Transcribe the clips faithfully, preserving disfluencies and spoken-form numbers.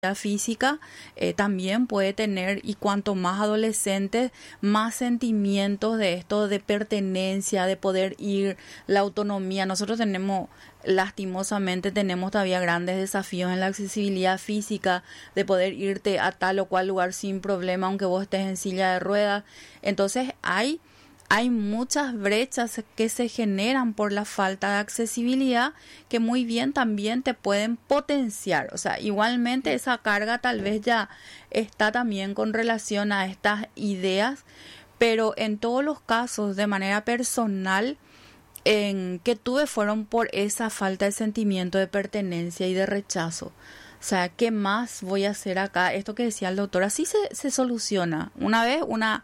física eh, también puede tener, y cuanto más adolescentes, más sentimientos de esto de pertenencia, de poder ir, la autonomía. Nosotros tenemos, lastimosamente, tenemos todavía grandes desafíos en la accesibilidad física, de poder irte a tal o cual lugar sin problema, aunque vos estés en silla de ruedas. Entonces hay Hay muchas brechas que se generan por la falta de accesibilidad que muy bien también te pueden potenciar. O sea, igualmente esa carga tal vez ya está también con relación a estas ideas, pero en todos los casos, de manera personal, en que tuve fueron por esa falta de sentimiento de pertenencia y de rechazo. O sea, ¿qué más voy a hacer acá? Esto que decía el doctor, así se, se soluciona. Una vez, una...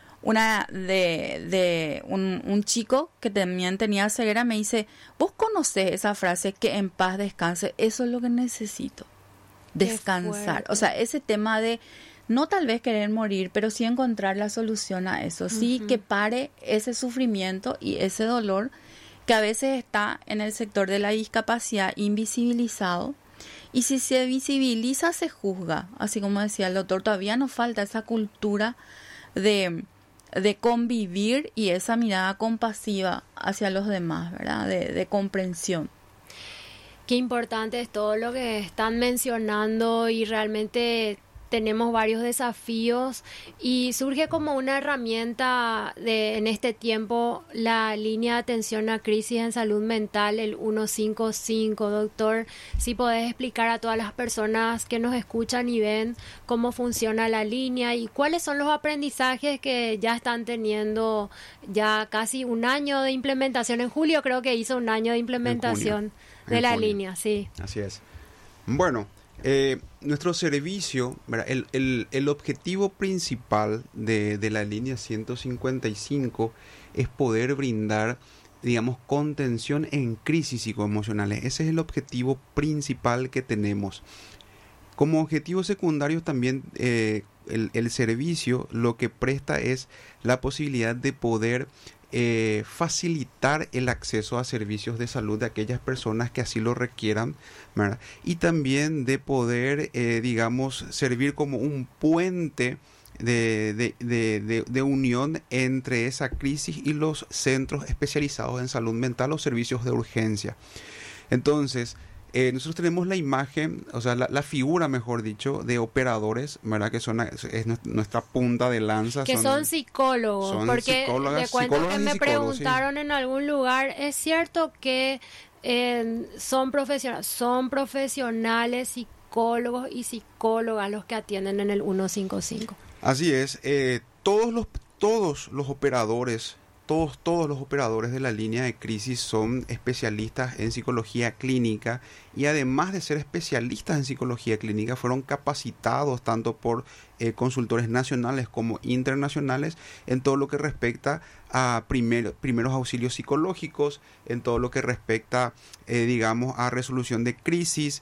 Una de, de un, un chico que también tenía ceguera me dice, ¿vos conocés esa frase que en paz descanse? Eso es lo que necesito, descansar. O sea, ese tema de no tal vez querer morir, pero sí encontrar la solución a eso. Uh-huh. Sí, que pare ese sufrimiento y ese dolor que a veces está en el sector de la discapacidad invisibilizado. Y si se visibiliza, se juzga. Así como decía el doctor, todavía nos falta esa cultura de... de convivir y esa mirada compasiva hacia los demás, ¿verdad? De, de comprensión. Qué importante es todo lo que están mencionando y realmente tenemos varios desafíos y surge como una herramienta de en este tiempo la línea de atención a crisis en salud mental, el ciento cincuenta y cinco. Doctor, si podés explicar a todas las personas que nos escuchan y ven cómo funciona la línea y cuáles son los aprendizajes que ya están teniendo ya casi un año de implementación. En julio creo que hizo un año de implementación de la línea, sí. Así es. Bueno, Eh, nuestro servicio, el, el, el objetivo principal de, de la línea ciento cincuenta y cinco es poder brindar, digamos, contención en crisis psicoemocionales. Ese es el objetivo principal que tenemos. Como objetivo secundario también eh, el, el servicio lo que presta es la posibilidad de poder Eh, facilitar el acceso a servicios de salud de aquellas personas que así lo requieran, ¿verdad? Y también de poder, eh, digamos, servir como un puente de, de, de, de, de unión entre esa crisis y los centros especializados en salud mental o servicios de urgencia. Entonces, Eh, nosotros tenemos la imagen, o sea, la, la figura, mejor dicho, de operadores, ¿verdad? Que son es nuestra punta de lanza. Que son, son psicólogos, son porque de cuenta que me preguntaron sí. en algún lugar, ¿es cierto que eh, son profesionales, son profesionales psicólogos y psicólogas los que atienden en el ciento cincuenta y cinco? Así es, eh, todos los todos los operadores Todos, todos los operadores de la línea de crisis son especialistas en psicología clínica y además de ser especialistas en psicología clínica fueron capacitados tanto por eh, consultores nacionales como internacionales en todo lo que respecta a primer, primeros auxilios psicológicos, en todo lo que respecta, eh, digamos, a resolución de crisis,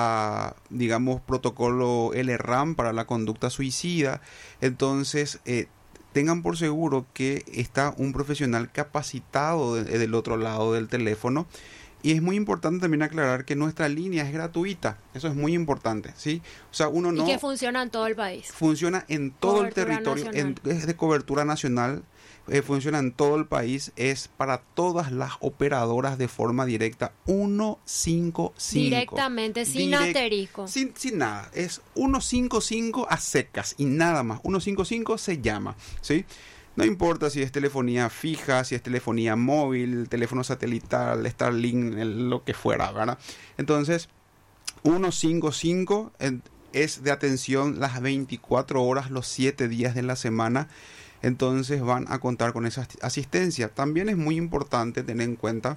a, digamos, protocolo L R A M para la conducta suicida. Entonces, eh, tengan por seguro que está un profesional capacitado de, de, del otro lado del teléfono. Y es muy importante también aclarar que nuestra línea es gratuita. Eso es muy importante, ¿sí? O sea, uno no... Y que funciona en todo el país. Funciona en todo cobertura el territorio. En, es de cobertura nacional. Eh, funciona en todo el país. Es para todas las operadoras de forma directa. ciento cincuenta y cinco. Directamente, sin Direct, asterisco. Sin, sin nada. Es ciento cincuenta y cinco a secas y nada más. ciento cincuenta y cinco se llama, ¿sí? No importa si es telefonía fija, si es telefonía móvil, teléfono satelital, Starlink, lo que fuera, ¿verdad? Entonces, ciento cincuenta y cinco es de atención las veinticuatro horas, los siete días de la semana. Entonces van a contar con esa asistencia. También es muy importante tener en cuenta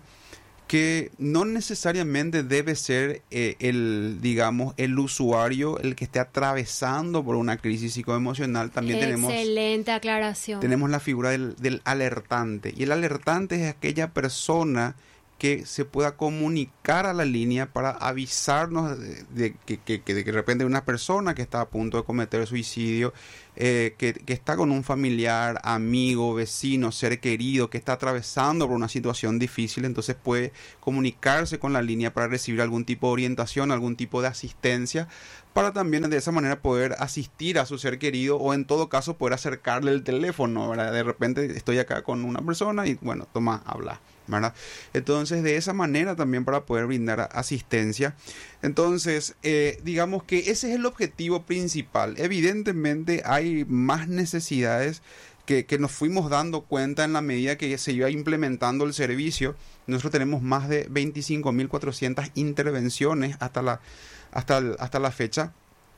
que no necesariamente debe ser eh, el, digamos, el usuario el que esté atravesando por una crisis psicoemocional. También tenemos... Excelente aclaración. Tenemos la figura del, del alertante. Y el alertante es aquella persona que se pueda comunicar a la línea para avisarnos de, de, que, que, que de que de repente hay una persona que está a punto de cometer suicidio, eh, que, que está con un familiar, amigo, vecino, ser querido, que está atravesando por una situación difícil, entonces puede comunicarse con la línea para recibir algún tipo de orientación, algún tipo de asistencia, para también de esa manera poder asistir a su ser querido o en todo caso poder acercarle el teléfono, ¿verdad? De repente estoy acá con una persona y bueno, toma, habla, ¿verdad? Entonces de esa manera también para poder brindar asistencia. Entonces eh, digamos que ese es el objetivo principal. Evidentemente hay más necesidades que, que nos fuimos dando cuenta en la medida que se iba implementando el servicio. Nosotros tenemos más de veinticinco mil cuatrocientas intervenciones hasta la hasta, hasta la fecha.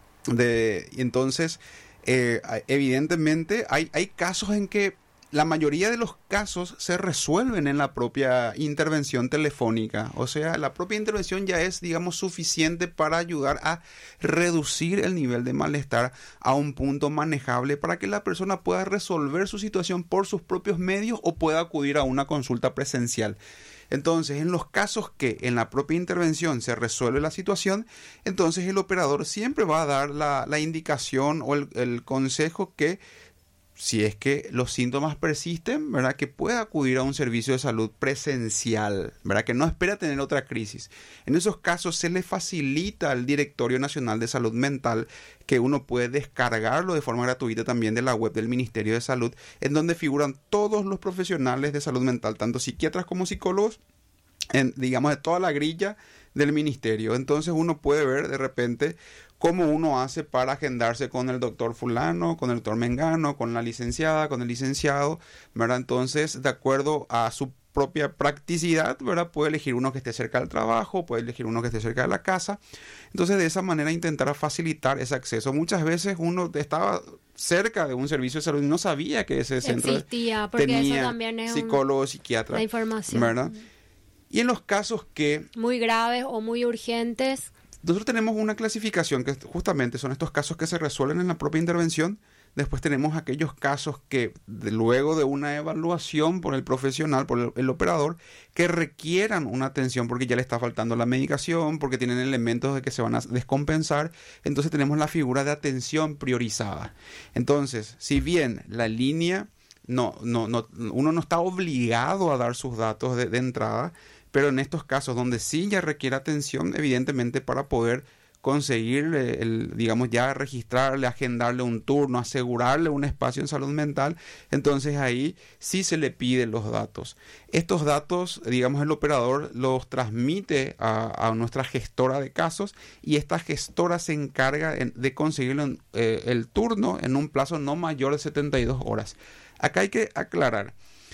De, entonces, eh, evidentemente hay, hay casos en que la mayoría de los casos se resuelven en la propia intervención telefónica. O sea, la propia intervención ya es, digamos, suficiente para ayudar a reducir el nivel de malestar a un punto manejable para que la persona pueda resolver su situación por sus propios medios o pueda acudir a una consulta presencial. Entonces, en los casos que en la propia intervención se resuelve la situación, entonces el operador siempre va a dar la, la indicación o el, el consejo que si es que los síntomas persisten, ¿verdad? Que pueda acudir a un servicio de salud presencial, ¿verdad? Que no espera tener otra crisis. En esos casos se le facilita al Directorio Nacional de Salud Mental, que uno puede descargarlo de forma gratuita también de la web del Ministerio de Salud, en donde figuran todos los profesionales de salud mental, tanto psiquiatras como psicólogos, en, digamos, de toda la grilla del ministerio. Entonces uno puede ver de repente cómo uno hace para agendarse con el doctor fulano, con el doctor mengano, con la licenciada, con el licenciado, ¿verdad? Entonces, de acuerdo a su propia practicidad, ¿verdad? Puede elegir uno que esté cerca del trabajo, puede elegir uno que esté cerca de la casa. Entonces, de esa manera intentar facilitar ese acceso. Muchas veces uno estaba cerca de un servicio de salud y no sabía que ese centro existía, porque tenía eso también es psicólogo, un, psiquiatra, la información, ¿verdad? Y en los casos que muy graves o muy urgentes, nosotros tenemos una clasificación que justamente son estos casos que se resuelven en la propia intervención. Después tenemos aquellos casos que de, luego de una evaluación por el profesional, por el, el operador, que requieran una atención porque ya le está faltando la medicación, porque tienen elementos de que se van a descompensar. Entonces tenemos la figura de atención priorizada. Entonces, si bien la línea, no, no, no, uno no está obligado a dar sus datos de, de entrada, pero en estos casos donde sí ya requiere atención, evidentemente para poder conseguir, el, digamos, ya registrarle, agendarle un turno, asegurarle un espacio en salud mental, entonces ahí sí se le piden los datos. Estos datos, digamos, el operador los transmite a, a nuestra gestora de casos y esta gestora se encarga de conseguir eh, el turno en un plazo no mayor de setenta y dos horas. Acá hay que aclarar.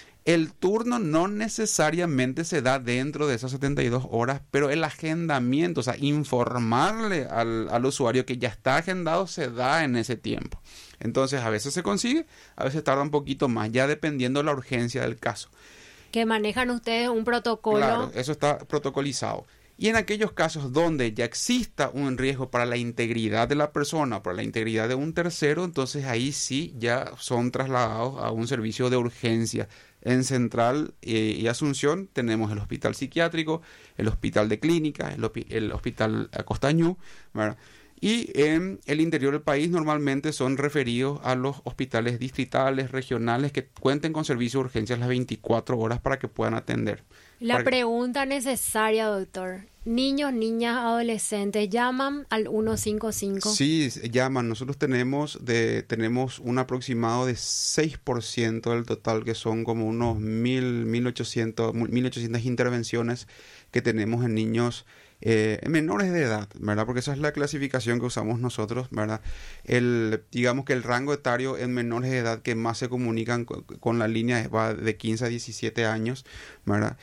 El turno no necesariamente se da dentro de esas setenta y dos horas, pero el agendamiento, o sea, informarle al, al usuario que ya está agendado, se da en ese tiempo. Entonces, a veces se consigue, a veces tarda un poquito más, ya dependiendo de la urgencia del caso. Que manejan ustedes un protocolo. Claro, eso está protocolizado. Y en aquellos casos donde ya exista un riesgo para la integridad de la persona, para la integridad de un tercero, entonces ahí sí ya son trasladados a un servicio de urgencia. En Central eh, y Asunción tenemos el hospital psiquiátrico, el hospital de clínica, el, el hospital Acostañú, ¿verdad? Y en el interior del país normalmente son referidos a los hospitales distritales, regionales, que cuenten con servicio de urgencias las veinticuatro horas para que puedan atender. La para pregunta necesaria, doctor. Niños, niñas, adolescentes, ¿llaman al ciento cincuenta y cinco? Sí, llaman. Nosotros tenemos de tenemos un aproximado de seis por ciento del total, que son como unos mil, mil ochocientas intervenciones que tenemos en niños eh, menores de edad, ¿verdad? Porque esa es la clasificación que usamos nosotros, ¿verdad? El, digamos que el rango etario en menores de edad que más se comunican con, con la línea va de quince a diecisiete años, ¿verdad?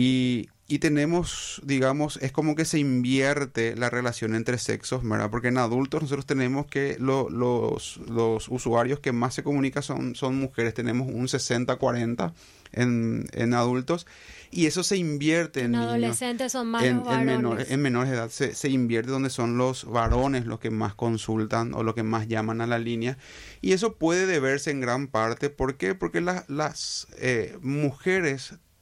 Y Y tenemos, digamos, es como que se invierte la relación entre sexos, ¿verdad? Porque en adultos nosotros tenemos que lo, los, los usuarios que más se comunican son, son mujeres. Tenemos un sesenta cuarenta en, en adultos. Y eso se invierte en, en niños. Adolescentes son más en, los varones. En menores, en menores de edad se, se invierte donde son los varones los que más consultan o los que más llaman a la línea. Y eso puede deberse en gran parte. ¿Por qué? Porque la, las eh, mujeres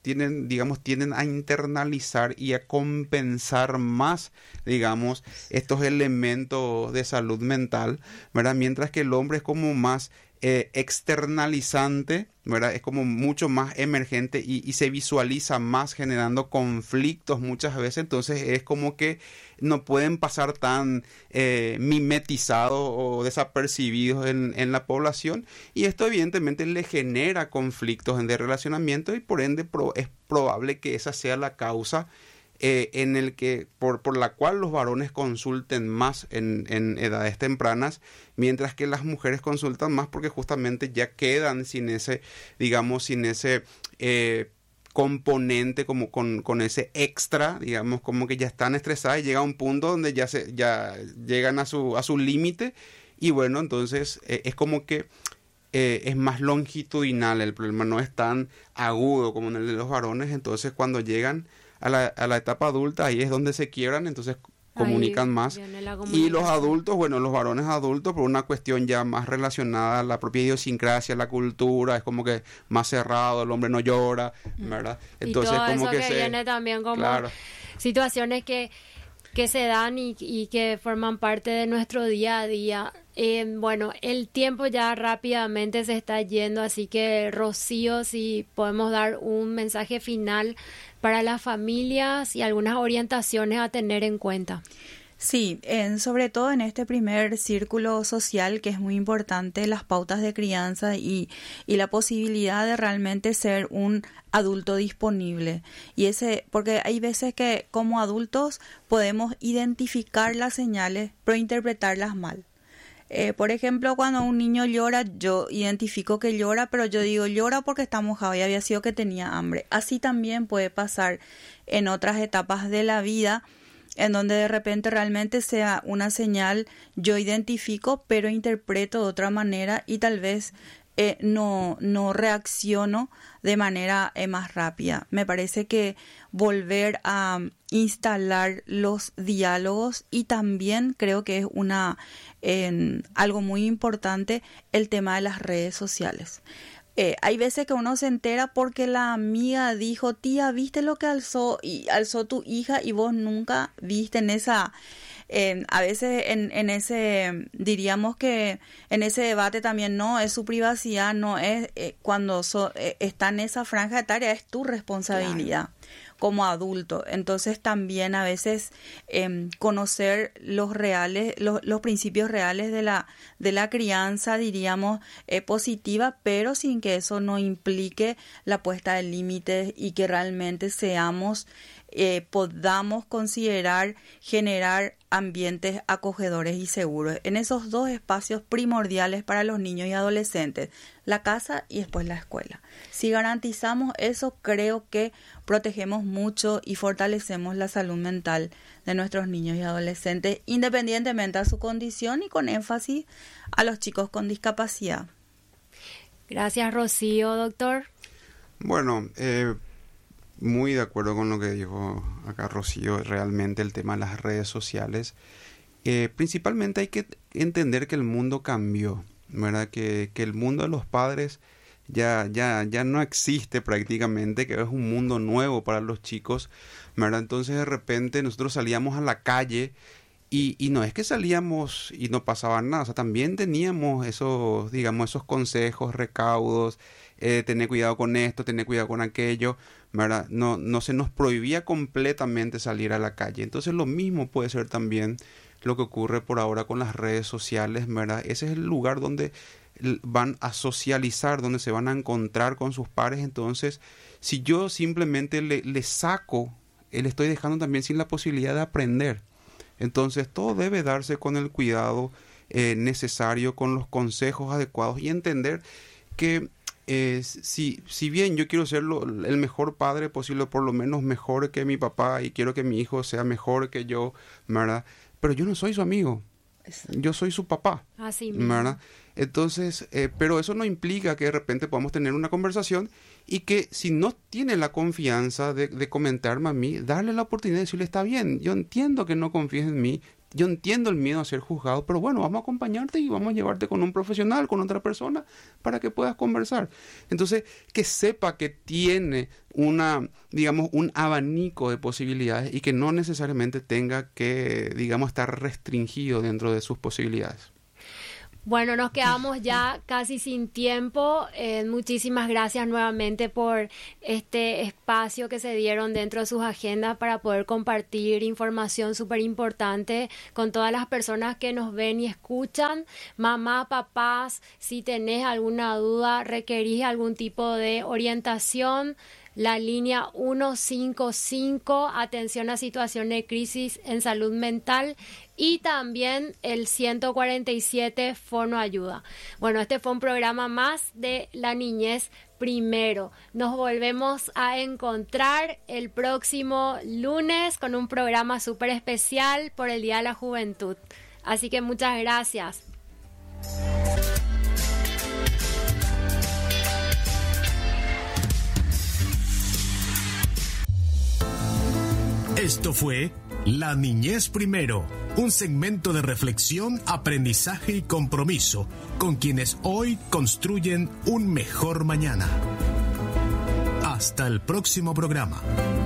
tienen, digamos, tienden a internalizar y a compensar más, digamos, estos elementos de salud mental, ¿verdad? Mientras que el hombre es como más eh, externalizante, ¿verdad? Es como mucho más emergente y, y se visualiza más generando conflictos muchas veces, entonces es como que no pueden pasar tan eh, mimetizados o desapercibidos en, en la población, y esto evidentemente le genera conflictos en el relacionamiento y por ende pro, es probable que esa sea la causa eh, en el que por, por la cual los varones consulten más en, en edades tempranas, mientras que las mujeres consultan más porque justamente ya quedan sin ese, digamos, sin ese eh, componente, como con, con ese extra, digamos, como que ya están estresadas y llega a un punto donde ya se ya llegan a su a su límite, y bueno, entonces eh, es como que eh, es más longitudinal el problema, no es tan agudo como en el de los varones. Entonces cuando llegan a la, a la etapa adulta, ahí es donde se quiebran, entonces comunican Ahí más. viene la Y los comunicación. adultos, bueno, los varones adultos, por una cuestión ya más relacionada a la propia idiosincrasia, la cultura, es como que más cerrado, el hombre no llora, ¿verdad? Entonces y todo como eso que, que se viene también como claro, situaciones que, que se dan y, y que forman parte de nuestro día a día. Eh, bueno, el tiempo ya rápidamente se está yendo, así que Rocío, si podemos dar un mensaje final para las familias y algunas orientaciones a tener en cuenta. Sí, en, sobre todo en este primer círculo social, que es muy importante, las pautas de crianza y, y la posibilidad de realmente ser un adulto disponible. Y ese, porque hay veces que como adultos podemos identificar las señales, pero interpretarlas mal. Eh, por ejemplo, cuando un niño llora, yo identifico que llora, pero yo digo llora porque está mojado y había sido que tenía hambre. Así también puede pasar en otras etapas de la vida, en donde de repente realmente sea una señal, yo identifico, pero interpreto de otra manera y tal vez eh, no, no reacciono de manera eh, más rápida. Me parece que volver a instalar los diálogos, y también creo que es una eh, algo muy importante el tema de las redes sociales. Eh, hay veces que uno se entera porque la amiga dijo, tía, ¿viste lo que alzó y alzó tu hija? Y vos nunca viste en esa, eh, a veces en, en ese, diríamos que en ese debate también no es su privacidad, no es eh, cuando so, eh, está en esa franja etaria, es tu responsabilidad. Claro. Como adulto. Entonces también a veces eh, conocer los reales, los, los principios reales de la, de la crianza, diríamos, eh, positiva, pero sin que eso no implique la puesta de límites y que realmente seamos, eh, podamos considerar generar ambientes acogedores y seguros en esos dos espacios primordiales para los niños y adolescentes, la casa y después la escuela. Si garantizamos eso, creo que protegemos mucho y fortalecemos la salud mental de nuestros niños y adolescentes, independientemente de su condición y con énfasis a los chicos con discapacidad. Gracias, Rocío, doctor. Bueno, eh, muy de acuerdo con lo que dijo acá Rocío, realmente el tema de las redes sociales. Eh, principalmente hay que entender que el mundo cambió, ¿verdad? Que, que el mundo de los padres ya, ya, ya no existe prácticamente, que es un mundo nuevo para los chicos, ¿verdad? Entonces de repente nosotros salíamos a la calle y, y no es que salíamos y no pasaba nada, o sea, también teníamos esos, digamos, esos consejos, recaudos, eh, tener cuidado con esto, tener cuidado con aquello, ¿verdad? No, no se nos prohibía completamente salir a la calle. Entonces lo mismo puede ser también lo que ocurre por ahora con las redes sociales, ¿verdad? Ese es el lugar donde van a socializar, donde se van a encontrar con sus pares. Entonces, si yo simplemente le, le saco, le estoy dejando también sin la posibilidad de aprender. Entonces, todo debe darse con el cuidado eh, necesario, con los consejos adecuados y entender que eh, si, si bien yo quiero ser lo, el mejor padre posible, por lo menos mejor que mi papá, y quiero que mi hijo sea mejor que yo, ¿verdad? Pero yo no soy su amigo. Yo soy su papá. Así mismo. ¿Verdad? Entonces, eh, pero eso no implica que de repente podamos tener una conversación y que si no tiene la confianza de, de comentarme a mí, darle la oportunidad de decirle, está bien, yo entiendo que no confíes en mí, yo entiendo el miedo a ser juzgado, pero bueno, vamos a acompañarte y vamos a llevarte con un profesional, con otra persona, para que puedas conversar. Entonces, que sepa que tiene una, digamos, un abanico de posibilidades y que no necesariamente tenga que, digamos, estar restringido dentro de sus posibilidades. Bueno, nos quedamos ya casi sin tiempo. Eh, muchísimas gracias nuevamente por este espacio que se dieron dentro de sus agendas para poder compartir información súper importante con todas las personas que nos ven y escuchan. Mamá, papás, si tenés alguna duda, requerís algún tipo de orientación, la línea ciento cincuenta y cinco, atención a situaciones de crisis en salud mental, y también el ciento cuarenta y siete, Fono Ayuda. Bueno, este fue un programa más de La Niñez Primero. Nos volvemos a encontrar el próximo lunes con un programa súper especial por el Día de la Juventud. Así que muchas gracias. Esto fue La Niñez Primero, un segmento de reflexión, aprendizaje y compromiso con quienes hoy construyen un mejor mañana. Hasta el próximo programa.